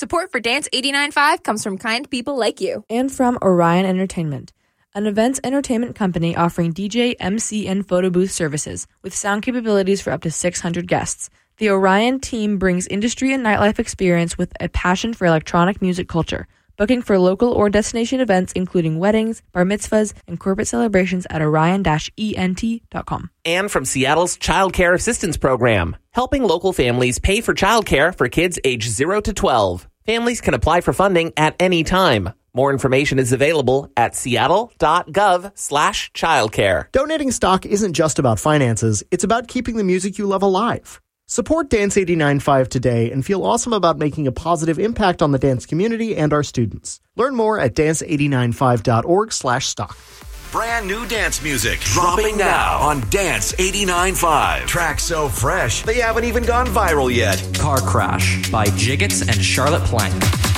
Support for Dance 89.5 comes from kind people like you. And from Orion Entertainment, an events entertainment company offering DJ, MC, and photo booth services with sound capabilities for up to 600 guests. The Orion team brings industry and nightlife experience with a passion for electronic music culture. Booking for local or destination events including weddings, bar mitzvahs, and corporate celebrations at orion-ent.com. And from Seattle's Child Care Assistance Program, helping local families pay for childcare for kids age 0 to 12. Families can apply for funding at any time. More information is available at seattle.gov/childcare. Donating stock isn't just about finances, it's about keeping the music you love alive. Support Dance 89.5 today and feel awesome about making a positive impact on the dance community and our students. Learn more at dance895.org/stock. Brand new dance music dropping now on Dance 89.5. Tracks so fresh, they haven't even gone viral yet. Car Crash by Jiggets and Charlotte Plank.